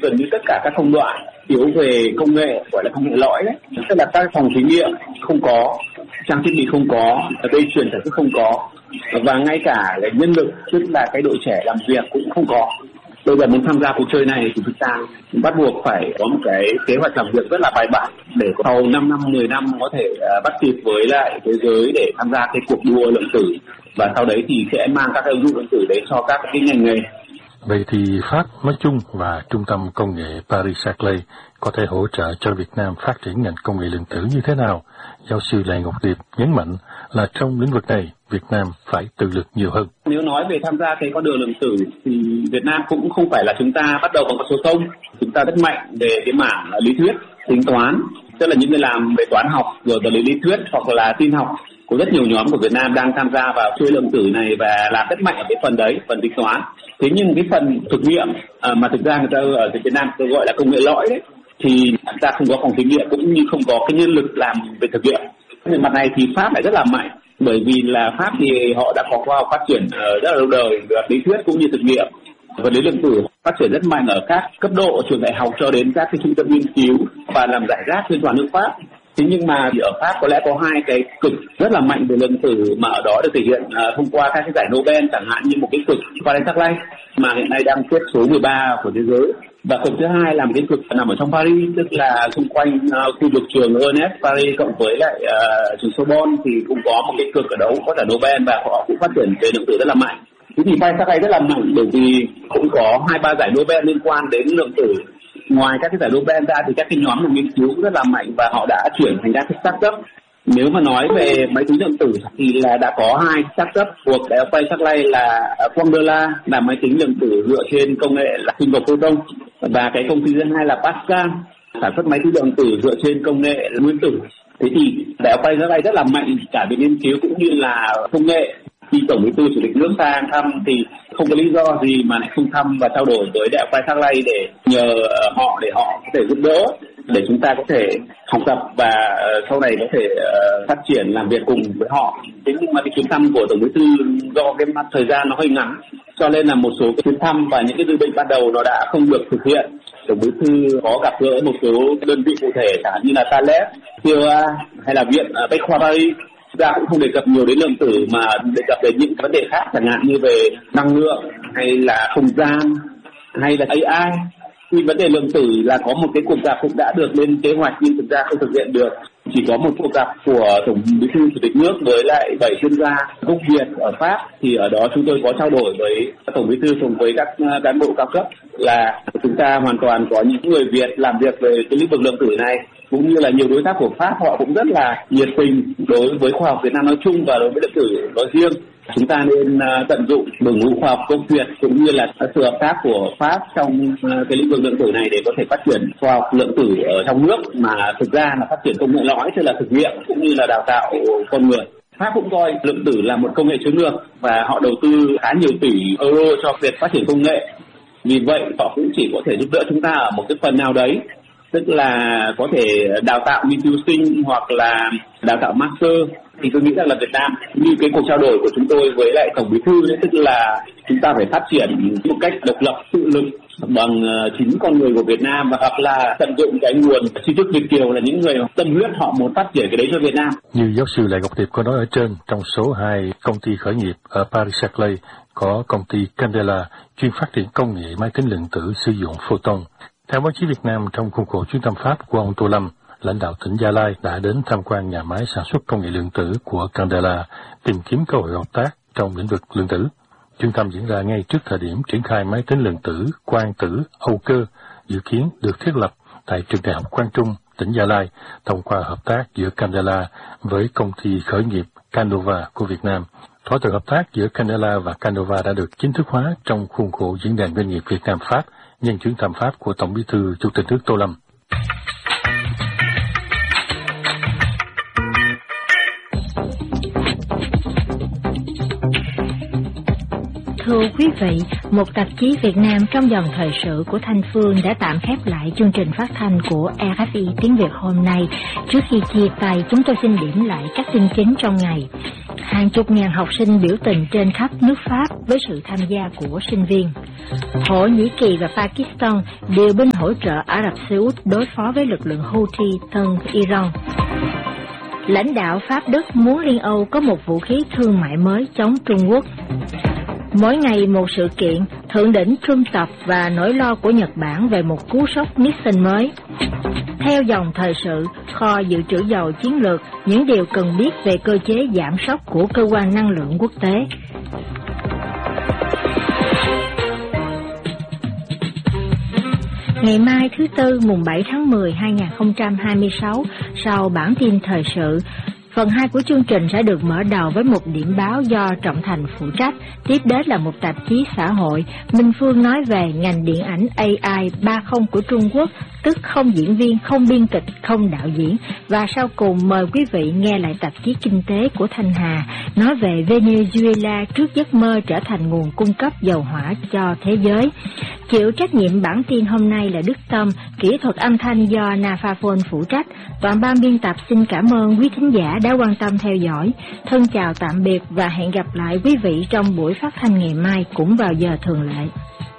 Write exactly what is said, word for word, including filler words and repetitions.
gần như tất cả các công đoạn yếu về công nghệ, gọi là công nghệ lõi đấy, tức là các phòng thí nghiệm không có, trang thiết bị không có, dây chuyền sản xuất không có, và ngay cả cái nhân lực, tức là cái đội trẻ làm việc cũng không có. Bây giờ muốn tham gia cuộc chơi này thì chúng ta bắt buộc phải có một cái kế hoạch làm việc rất là bài bản để sau năm năm, mười năm có thể uh, bắt kịp với lại thế giới để tham gia cái cuộc đua lượng tử, và sau đấy thì sẽ mang các ứng dụng lượng tử đấy cho các cái ngành nghề. Vậy thì Pháp nói chung và Trung tâm Công nghệ Paris-Saclay có thể hỗ trợ cho Việt Nam phát triển ngành công nghệ lượng tử như thế nào? Giáo sư Lê Ngọc Điệp nhấn mạnh là trong lĩnh vực này, Việt Nam phải tự lực nhiều hơn. Nếu nói về tham gia cái con đường lượng tử thì Việt Nam cũng không phải là chúng ta bắt đầu bằng con số không. Chúng ta rất mạnh về cái mảng lý thuyết, tính toán, tức là những người làm về toán học, rồi vật lý lý thuyết hoặc là tin học. Có rất nhiều nhóm của Việt Nam đang tham gia vào chơi lượng tử này và làm rất mạnh ở cái phần đấy, phần tính toán. Thế nhưng cái phần thực nghiệm à, mà thực ra người ta ở Việt Nam tôi gọi là công nghệ lõi đấy, thì chúng ta không có phòng thí nghiệm cũng như không có cái nhân lực làm về thực nghiệm. Về mặt này thì Pháp lại rất là mạnh, bởi vì là Pháp thì họ đã có khoa học phát triển rất là lâu đời về lý thuyết cũng như thực nghiệm. Vật lý lượng tử phát triển rất mạnh ở các cấp độ trường đại học cho đến các cái trung tâm nghiên cứu và làm rải rác trên toàn nước Pháp. Thế nhưng mà ở Pháp có lẽ có hai cái cực rất là mạnh về lượng tử mà ở đó được thể hiện uh, thông qua các cái giải Nobel, chẳng hạn như một cái cực Paris-Saclay mà hiện nay đang xếp số mười ba của thế giới. Và cực thứ hai là một cái cực nằm ở trong Paris, tức là xung quanh uh, khu vực trường Ernest Paris cộng với lại uh, trường Sorbonne thì cũng có một cái cực ở đó cũng có giải Nobel và họ cũng phát triển về lượng tử rất là mạnh. Thế thì Paris-Saclay rất là mạnh bởi vì cũng có hai ba giải Nobel liên quan đến lượng tử. Ngoài các cái giải Nobel ra thì các cái nhóm làm nghiên cứu cũng rất là mạnh và họ đã chuyển thành các cái startup. Nếu mà nói về máy tính lượng tử thì là đã có hai startup thuộc Đại học Paris-Saclay là Quandela, là máy tính lượng tử dựa trên công nghệ là sinh vật photon, và cái công ty thứ hai là Pascal, sản xuất máy tính lượng tử dựa trên công nghệ là nguyên tử. Thế thì Đại học Paris-Saclay rất là mạnh cả về nghiên cứu cũng như là công nghệ. Khi Tổng Bí thư Chủ tịch nước sang thăm thì không có lý do gì mà lại không thăm và trao đổi với Đại học Paris-Saclay để nhờ họ để họ có thể giúp đỡ, để chúng ta có thể học tập và sau này có thể uh, phát triển làm việc cùng với họ. Thế nhưng mà cái chuyến thăm của Tổng Bí thư do cái mặt thời gian nó hơi ngắn, cho nên là một số cái chuyến thăm và những cái dự định ban đầu nó đã không được thực hiện. Tổng Bí thư có gặp gỡ một số đơn vị cụ thể chẳng như là Thales, xê o a hay là Viện Bách khoa Paris. Chúng ta cũng không đề cập nhiều đến lượng tử mà đề cập đến những vấn đề khác, chẳng hạn như về năng lượng hay là không gian hay là a i. Thì vấn đề lượng tử là có một cái cuộc gặp cũng đã được lên kế hoạch nhưng thực ra không thực hiện được. Chỉ có một cuộc gặp của Tổng Bí thư Chủ tịch nước với lại bảy chuyên gia gốc Việt ở Pháp, thì ở đó chúng tôi có trao đổi với Tổng Bí thư cùng với các cán bộ cao cấp là chúng ta hoàn toàn có những người Việt làm việc về cái lĩnh vực lượng tử này, cũng như là nhiều đối tác của Pháp họ cũng rất là nhiệt tình đối với khoa học Việt Nam nói chung và đối với lượng tử nói riêng. Chúng ta nên uh, tận dụng đội ngũ khoa học gốc Việt cũng như là sự hợp tác của Pháp trong uh, cái lĩnh vực lượng tử này để có thể phát triển khoa học lượng tử ở trong nước, mà thực ra là phát triển công nghệ lõi, tức là thực nghiệm cũng như là đào tạo con người. Pháp cũng coi lượng tử là một công nghệ chiến lược và họ đầu tư khá nhiều tỷ euro cho việc phát triển công nghệ. Vì vậy họ cũng chỉ có thể giúp đỡ chúng ta ở một cái phần nào đấy, tức là có thể đào tạo nghiên cứu sinh hoặc là đào tạo master. Thì tôi nghĩ rằng là Việt Nam, như cái cuộc trao đổi của chúng tôi với lại Tổng Bí thư đấy, tức là chúng ta phải phát triển một cách độc lập, tự lực bằng chính con người của Việt Nam, và hoặc là tận dụng cái nguồn tri thức Việt kiều là những người tâm huyết họ muốn phát triển cái đấy cho Việt Nam. Như giáo sư Lê Ngọc Điệp có nói ở trên, trong số hai công ty khởi nghiệp ở Paris-Saclay có công ty Candela chuyên phát triển công nghệ máy tính lượng tử sử dụng photon. Theo báo chí Việt Nam, trong khuôn khổ chuyến thăm Pháp của ông Tô Lâm, lãnh đạo tỉnh Gia Lai đã đến tham quan nhà máy sản xuất công nghệ lượng tử của Candela, tìm kiếm cơ hội hợp tác trong lĩnh vực lượng tử. Chuyến thăm diễn ra ngay trước thời điểm triển khai máy tính lượng tử quang tử Âu Cơ, dự kiến được thiết lập tại trường đại học Quang Trung, tỉnh Gia Lai, thông qua hợp tác giữa Candela với công ty khởi nghiệp Canova của Việt Nam. Thỏa thuận hợp tác giữa Candela và Canova đã được chính thức hóa trong khuôn khổ diễn đàn doanh nghiệp Việt Nam Pháp nhân chuyến thăm Pháp của Tổng Bí thư Chủ tịch nước Tô Lâm. Thưa quý vị, một tạp chí Việt Nam trong dòng thời sự của Thanh Phương đã tạm khép lại chương trình phát thanh của rờ ép i tiếng Việt hôm nay. Trước khi chia tay, chúng tôi xin điểm lại các tin chính trong ngày. Hàng chục ngàn học sinh biểu tình trên khắp nước Pháp với sự tham gia của sinh viên. Thổ Nhĩ Kỳ và Pakistan điều binh hỗ trợ Ả Rập Xê Út đối phó với lực lượng Houthi thân Iran. Lãnh đạo Pháp Đức muốn Liên Âu có một vũ khí thương mại mới chống Trung Quốc. Mỗi ngày một sự kiện, thượng đỉnh Trump tập và nỗi lo của Nhật Bản về một cú sốc Nixon mới. Theo dòng thời sự, kho dự trữ dầu chiến lược, những điều cần biết về cơ chế giảm sốc của cơ quan năng lượng quốc tế. Ngày mai thứ Tư mùng bảy tháng mười hai nghìn không trăm hai mươi sáu, sau bản tin thời sự, phần hai của chương trình sẽ được mở đầu với một điểm báo do Trọng Thành phụ trách, tiếp đến là một tạp chí xã hội. Minh Phương nói về ngành điện ảnh A I ba không của Trung Quốc, tức không diễn viên, không biên kịch, không đạo diễn. Và sau cùng mời quý vị nghe lại tạp chí kinh tế của Thanh Hà, nói về Venezuela trước giấc mơ trở thành nguồn cung cấp dầu hỏa cho thế giới. Chịu trách nhiệm bản tin hôm nay là Đức Tâm, kỹ thuật âm thanh do Nafaphone phụ trách. Toàn ban biên tập xin cảm ơn quý thính giả đã quan tâm theo dõi. Thân chào tạm biệt và hẹn gặp lại quý vị trong buổi phát thanh ngày mai cũng vào giờ thường lệ.